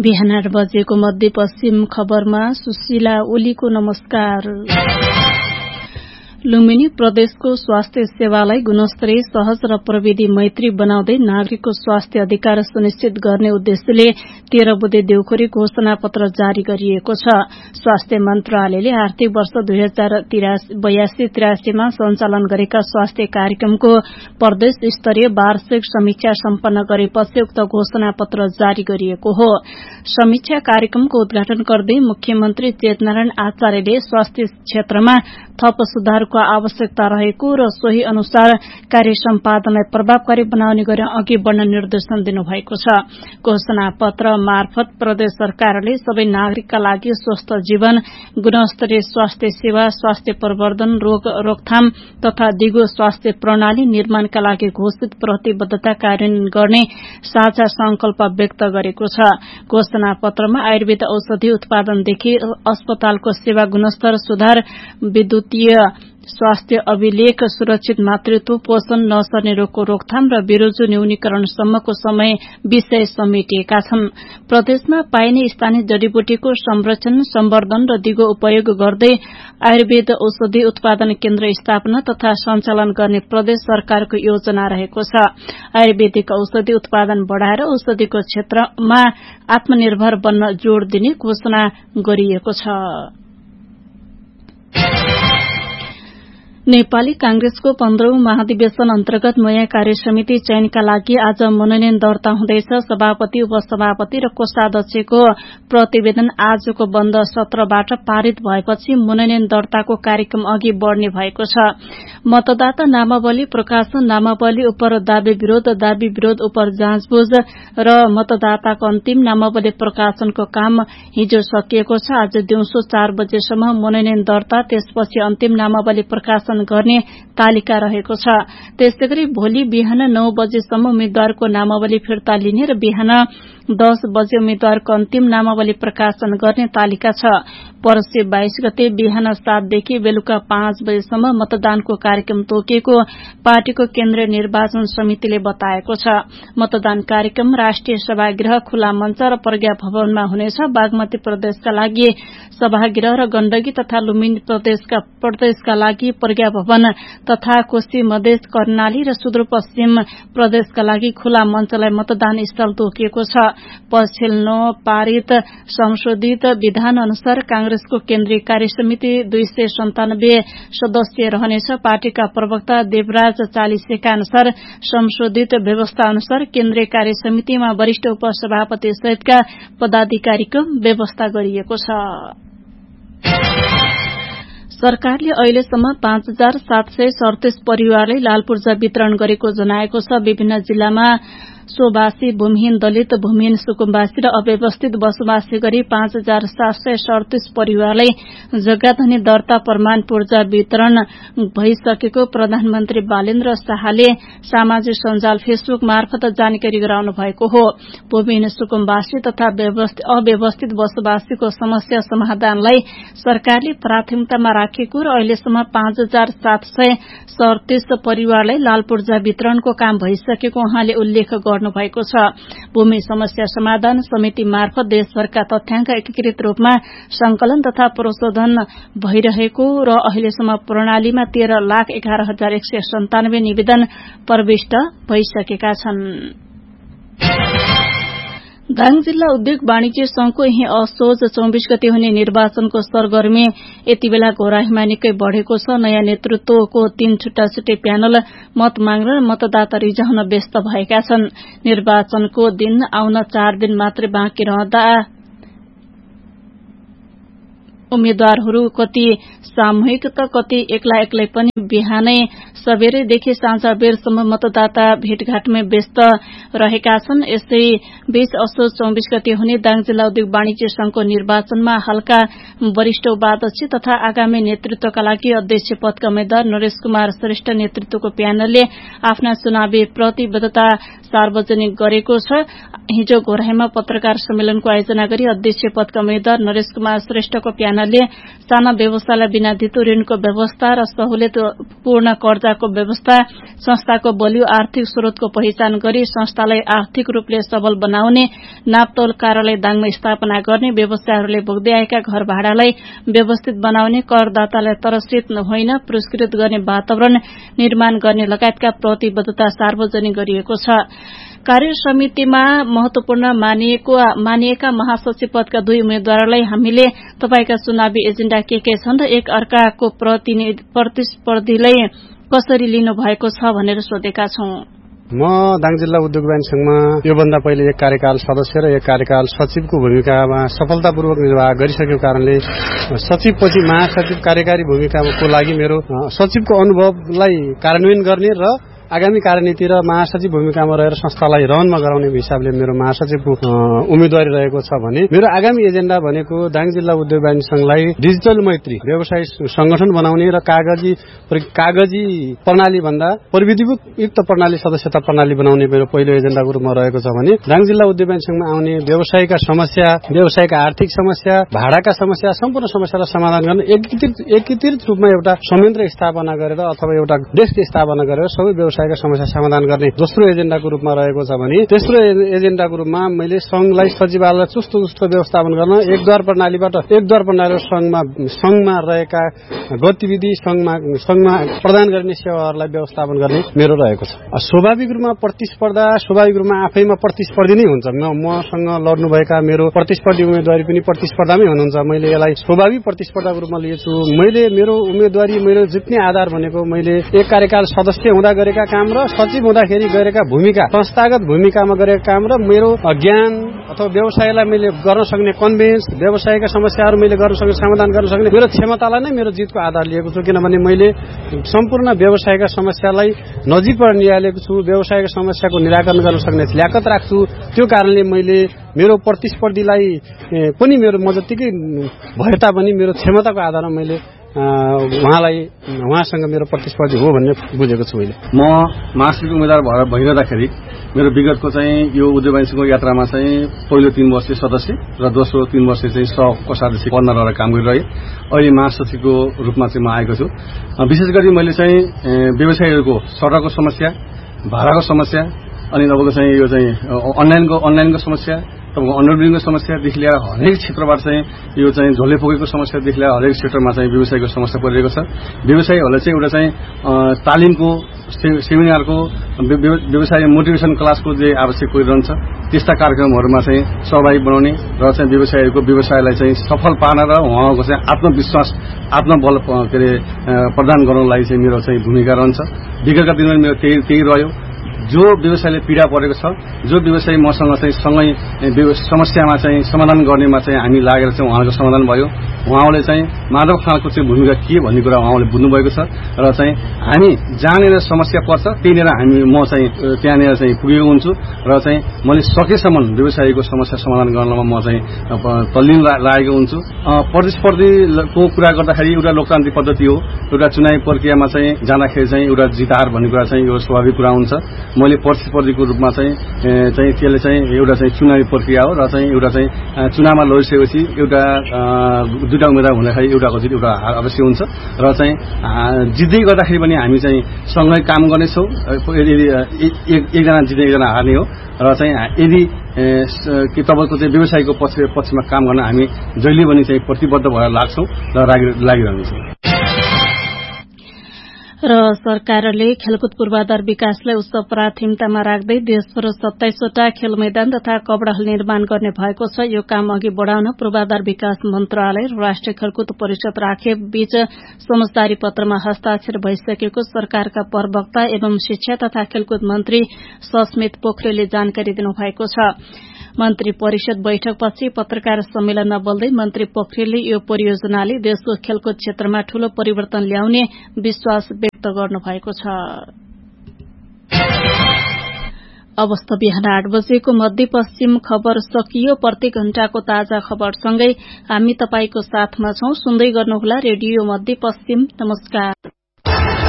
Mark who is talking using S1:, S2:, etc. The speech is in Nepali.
S1: बिहान 8 बजेको मध्यपश्चिम खबरमा सुशीला ओलीको नमस्कार। लुम्बिनी प्रदेशको स्वास्थ्य सेवालाई गुणस्तरीय, सहज र प्रविधि मैत्री बनाउँदै नागरिकको स्वास्थ्य अधिकार सुनिश्चित गर्ने उद्देश्यले 13 बुँदे देउखोरी घोषणा पत्र जारी गरिएको छ। स्वास्थ्य मन्त्रालयले आर्थिक वर्ष 2082-83 मा सञ्चालन गरेका स्वास्थ्य कार्यक्रमको प्रदेश स्तरीय वार्षिक समीक्षा सम्पन्न गरेपछि उक्त घोषणा पत्र जारी गरिएको हो। समीक्षा कार्यक्रमको उद्घाटन गर्दै मुख्यमन्त्री चेतनारायण आचार्यले स्वास्थ्य क्षेत्रमा थप सुधारको आवश्यकता रहेको र सोही अनुसार कार्य सम्पादनलाई प्रभावकारी बनाउने गरी अघि बढ़न निर्देशन दिनुभएको छ। घोषणा पत्र मार्फत प्रदेश सरकारले सबै नागरिकका लागि स्वस्थ जीवन, गुणस्तरीय स्वास्थ्य सेवा, स्वास्थ्य प्रवर्धन, रोग रोकथाम तथा दिगो स्वास्थ्य प्रणाली निर्माणका लागि घोषित प्रतिबद्धता कार्यान्वयन गर्ने साझा संकल्प व्यक्त गरेको छ। घोषणा पत्रमा आयुर्वेद औषधि उत्पादनदेखि अस्पतालको सेवा गुणस्तर सुधार, विद्युतीय स्वास्थ्य अभिलेख, सुरक्षित मातृत्व, पोषण नसर्ने रोगको रोकथाम र बेरोजगारी न्यूनीकरणसम्मको विषय समेटिएका छन्। प्रदेशमा पाइने स्थानीय जडीबुटीको संरक्षण, सम्वर्धन र दिगो उपयोग गर्दै आयुर्वेद औषधि उत्पादन केन्द्र स्थापना तथा सञ्चालन गर्ने प्रदेश सरकारको योजना रहेको छ। आयुर्वेदिक औषधि उत्पादन बढ़ाएर औषधिको क्षेत्रमा आत्मनिर्भर बन्न जोड़ दिने घोषणा गरिएको छ। नेपाली कांग्रेसको 15औं महाधिवेशन अन्तर्गत नयाँ कार्यसमिति चयनका लागि आज मनोनयन दर्ता हुँदैछ। सभापति, उपसभापति र कोषाध्यक्षको प्रतिवेदन आजको बन्द सत्रबाट पारित भएपछि मनोनयन दर्ताको कार्यक्रम अघि बढ़ने भएको छ। मतदाता नामावली प्रकाशन, नामावली उपर दावी विरोध उपर जाँचबुझ र मतदाताको अन्तिम नामावली प्रकाशनको काम हिजो सकिएको छ। आज दिउँसो 4 बजेसम्म मनोनयन दर्ता, त्यसपछि अन्तिम नामावली प्रकाशन गर्ने तालिका रहेको छ। त्यसैगरी भोलि बिहान 9 बजेसम्म उम्मेद्वारको नामावली फिर्ता लिने र बिहान 10 बजे उम्मेद्वारको अन्तिम नामावली प्रकाशन गर्ने तालिका छ। पर्सि 22 गते बिहान 7 देखि बेलुका 5 बजेसम्म मतदानको कार्यक्रम तोकिएको पार्टीको केन्द्रीय निर्वाचन समितिले बताएको छ। मतदान कार्यक्रम राष्ट्रिय सभागृह, खुला मञ्च र प्रज्ञा भवनमा हुनेछ। बागमती प्रदेशका लागि सभागृह र गण्डकी तथा लुम्बिनी प्रदेशका लागि प्रज्ञा भवन तथा कोशी मधेस, कर्णाली र सुदूरपश्चिम प्रदेशका लागि खुला मञ्चलाई मतदान स्थल तोकिएको छ। पछिल्लो पारित संशोधित विधान अनुसार कांग्रेसको केन्द्रीय कार्यसमिति 297 सदस्य रहनेछ। पार्टीका प्रवक्ता देवराज चालिसेका अनुसार संशोधित व्यवस्था अनुसार केन्द्रीय कार्यसमितिमा वरिष्ठ उपसभापति सहितका पदाधिकारीको व्यवस्था गरिएको छ। सरकारले अहिलेसम्म 5737 परिवारलाई लाल पूर्जा वितरण गरेको जनाएको छ। विभिन्न जिल्लामा सोवासी, भूमिहीन दलित, भूमिहीन सुकुम्बासी र अव्यवस्थित बसोबासी गरी 5737 परिवारलाई जग्गाधनी दर्ता प्रमाण पूर्जा वितरण भइसकेको प्रधानमन्त्री बालेन्द्र शाहले सामाजिक सञ्जाल फेसबुक मार्फत जानकारी गराउनु भएको हो। भूमिहीन सुकुम्बासी तथा अव्यवस्थित बसोबासीको समस्या समाधानलाई सरकारले प्राथमिकतामा राखेको र अहिलेसम्म 5737 परिवारलाई लाल पूर्जा वितरणको काम भइसकेको उहाँले उल्लेख गर्नुभएको छ। भूमि समस्या समाधान समिति मार्फत देशभरका तथ्याङ्क एकीकृत रूपमा संकलन तथा प्रशोधन भइरहेको र अहिलेसम्म प्रणालीमा 13,11,197 निवेदन प्रविष्ट भइसकेका छन्। दाङ जिल्ला उद्योग वाणिज्य संघको यही असोज 24 गते हुने निर्वाचनको सरगर्मी यति बेला घोराहीमा निकै बढ़ेको छ। नयाँ नेतृत्वको 3 छुट्टा-छुट्टै प्यानल मत माग्न र मतदाता रिझाउन व्यस्त भएका छन्। निर्वाचनको दिन आउन 4 दिन मात्रै बाँकी रहँदा उम्मेद्वारहरू कति सामूहिक त कति एक्लै पनि बिहानै सबेरैदेखि साँझ बेरसम्म मतदाता भेटघाटमै व्यस्त रहेका छन्। यसै बीच असोज 24 गते हुने दाङ जिल्ला उद्योग वाणिज्य संघको निर्वाचनमा हालका वरिष्ठ उपाध्यक्ष तथा आगामी नेतृत्वका लागि अध्यक्ष पदका उम्मेद्वार नरेश कुमार श्रेष्ठ नेतृत्वको प्यानलले आफ्ना चुनावी प्रतिबद्धता सार्वजनिक गरेको छ। हिजो घोराहीमा पत्रकार सम्मेलनको आयोजना गरी अध्यक्ष पदका उम्मेद्वार नरेश कुमार श्रेष्ठको प्यानलले साना व्यवसायलाई बिना धितो ऋणको व्यवस्था र सहुलियत पूर्ण कर्जा संस्थाको व्यवस्था, संस्थाको बलियो आर्थिक स्रोतको पहिचान गरी संस्थालाई आर्थिक रूपले सबल बनाउने, नापतौल कार्यालय दाङमा स्थापना गर्ने, व्यवसायहरूले बोक्दै आएका घर भाडालाई व्यवस्थित बनाउने, करदातालाई तरस्कृत नहोइन पुरस्कृत गर्ने वातावरण निर्माण गर्ने लगायतका प्रतिबद्धता सार्वजनिक गरिएको छ। कार्य समितिमा महत्वपूर्ण मानिएका महासचिव पदका 2 उम्मेद्वारलाई हामीले तपाईका चुनावी एजेण्डा के छन् र एक अर्काको प्रतिस्पर्धीलाई कसरी लिनु भएको छ भनेर सोधेका छौं।
S2: म दाङ जिल्ला उद्योग वाणिज्य संघमा योभन्दा पहिले एक कार्यकाल सदस्य र एक कार्यकाल सचिवको भूमिकामा सफलतापूर्वक निर्वाह गरिसकेको कारणले सचिवपछि महासचिव कार्यकारी भूमिकाको लागि मेरो सचिवको अनुभवलाई कार्यान्वयन गर्ने र आगामी कार्यनीति र महासचिव भूमिकामा रहेर संस्थालाई रनमा गराउने हिसाबले मेरो महासचिवको उम्मेदवारी रहेको छ भने मेरो आगामी एजेण्डा भनेको दाङ जिल्ला उद्योग वाणिज्य संघलाई डिजिटल मैत्री व्यवसाय संगठन बनाउने र कागजी प्रणाली भन्दा प्रविधियुक्त प्रणाली सदस्यता प्रणाली बनाउने मेरो पहिलो एजेण्डाको रूपमा रहेको छ भने दाङ जिल्ला उद्योग वाणिज्य संघमा आउने व्यवसायका समस्या, व्यवसायका आर्थिक समस्या, भाडाका समस्या, सम्पूर्ण समस्यालाई समाधान गर्न एकीकृत रूपमा एउटा संयन्त्र स्थापना गरेर अथवा एउटा डेस्क स्थापना गरेर सबै व्यवसायका समस्या समाधान गर्ने दोस्रो एजेण्डाको रूपमा रहेको छ भने तेस्रो एजेण्डाको रूपमा मैले संघलाई सचिवालय चुस्त व्यवस्थापन गर्न एकद्वार प्रणालीबाट एकद्वार प्रणाली संघमा रहेका गतिविधि संघमा प्रदान गर्ने सेवाहरूलाई व्यवस्थापन गर्ने मेरो रहेको छ। स्वाभाविक रूपमा प्रतिस्पर्धा स्वाभाविक रूपमा आफैमा प्रतिस्पर्धी नै हुन्छ। मसँग लड्नुभएका मेरो प्रतिस्पर्धी उम्मेदवारी पनि प्रतिस्पर्धामै हुनुहुन्छ। मैले यसलाई स्वाभाविक प्रतिस्पर्धाको रूपमा लिएछु। मैले मेरो उम्मेदवारी मेरो जित्ने आधार भनेको मैले एक कार्यकाल सदस्य हुँदा गरेका काम र सचिव हुँदाखेरि गरेका भूमिका, संस्थागत भूमिकामा गरेका काम र मेरो ज्ञान अथवा व्यवसायलाई मैले गर्न सक्ने कन्भिन्स, व्यवसायका समस्याहरू मैले गर्न सक्ने समाधान गर्न सक्ने मेरो क्षमतालाई नै मेरो जितको आधार लिएको छु। किनभने मैले सम्पूर्ण व्यवसायका समस्यालाई नजिकबाट निहालेको छु, व्यवसायका समस्याको निराकरण गर्न सक्ने ल्याकत राख्छु। त्यो कारणले मैले मेरो प्रतिस्पर्धीलाई पनि मेरो म जतिकै भए तापनि मेरो क्षमताको आधारमा मैले उहाँसँग मेरो प्रतिस्पर्धी हो भन्ने बुझेको छु। मैले
S3: म महासचिव उम्मेदवार भइरहँदाखेरि मेरो विगतको चाहिँ यो उद्योग वाणिज्यको यात्रामा चाहिँ पहिलो 3 वर्ष सदस्य र दोस्रो 3 वर्ष चाहिँ सहकोषाध्यक्ष पदमा रहेर काम गरिरहेँ। अहिले महासचिवको रूपमा चाहिँ म आएको छु। विशेष गरी मैले चाहिँ व्यवसायीहरूको सडकको समस्या, भाडाको समस्या, अनि तपाईँको चाहिँ यो चाहिँ अनलाइनको समस्या, तपाईँको अन्डरबिल्डिङको समस्यादेखि लिएर हरेक क्षेत्रबाट चाहिँ यो चाहिँ झोले पोकेको समस्यादेखि लिएर हरेक क्षेत्रमा चाहिँ व्यवसायको समस्या परिरहेको छ। व्यवसायीहरूलाई चाहिँ एउटा चाहिँ तालिमको सेमिनारको व्यवसाय मोटिभेसन क्लासको जे आवश्यक परिरहन्छ त्यस्ता कार्यक्रमहरूमा चाहिँ सहभागी बनाउने र चाहिँ व्यवसायीहरूको व्यवसायलाई चाहिँ सफल पार्न र उहाँको चाहिँ आत्मविश्वास आत्मबल प्रदान गर्नको लागि चाहिँ मेरो चाहिँ भूमिका रहन्छ। विगतका दिनमा मेरो त्यही रह्यो। जो व्यवसायले पीडा परेको छ, जो व्यवसायी मसँग चाहिँ सँगै समस्यामा चाहिँ समाधान गर्नेमा चाहिँ हामी लागेर चाहिँ उहाँको समाधान भयो। उहाँले चाहिँ माधव खाँडको चाहिँ भूमिका के भन्ने कुरा उहाँले बुझ्नुभएको छ र चाहिँ हामी जहाँनिर समस्या पर्छ त्यहीँनिर म चाहिँ त्यहाँनिर चाहिँ पुगेको हुन्छु र चाहिँ मैले सकेसम्म व्यवसायीको समस्या समाधान गर्नमा म चाहिँ तल्लीन लागेको हुन्छु। प्रतिस्पर्धीको कुरा गर्दाखेरि एउटा लोकतान्त्रिक पद्धति हो। एउटा चुनावी प्रक्रियामा चाहिँ जाँदाखेरि चाहिँ एउटा जिताहार भन्ने कुरा चाहिँ यो स्वाभाविक कुरा हुन्छ। मैले प्रतिस्पर्धीको रूपमा चाहिँ त्यसले चाहिँ एउटा चाहिँ चुनावी प्रक्रिया हो र चाहिँ एउटा चाहिँ चुनावमा लडिसकेपछि एउटा दुईटा उम्मेदवार हुँदाखेरि एउटाको जित एउटा हार अवश्य हुन्छ र चाहिँ जित्दै गर्दाखेरि पनि हामी चाहिँ सँगै काम गर्नेछौँ। यदि एकजना जित्ने एकजना हार्ने हो र चाहिँ यदि कि तपाईँको चाहिँ व्यवसायको पक्षमा काम गर्न हामी जहिले पनि चाहिँ प्रतिबद्ध भएर लाग्छौँ र लागिरहन्छौँ।
S1: र सरकारले खेलकुद पूर्वाधार विकासलाई उच्च प्राथमिकतामा राख्दै देशभर 27वटा खेल मैदान तथा कपडाहल निर्माण गर्ने भएको छ। यो काम अघि बढ़ाउन पूर्वाधार विकास मन्त्रालय र राष्ट्रिय खेलकुद परिषद राखे बीच समझदारी पत्रमा हस्ताक्षर भइसकेको सरकारका प्रवक्ता एवं शिक्षा तथा खेलकुद मन्त्री सस्मित पोखरेलले जानकारी दिनुभएको छ। मन्त्री परिषद बैठकपछि पत्रकार सम्मेलनमा बोल्दै मन्त्री पोखरेलले यो परियोजनाले देशको खेलकुद क्षेत्रमा ठूलो परिवर्तन ल्याउने विश्वास व्यक्त गर्नुभएको छ। अवस्था बिहान 8 बजेको मध्यपश्चिम खबर सकियो। प्रति घण्टाको ताजा खबरसँगै हामी तपाईको साथमा छौं। सुन्दै गर्नुहोला रेडियो मध्यपश्चिम। नमस्कार।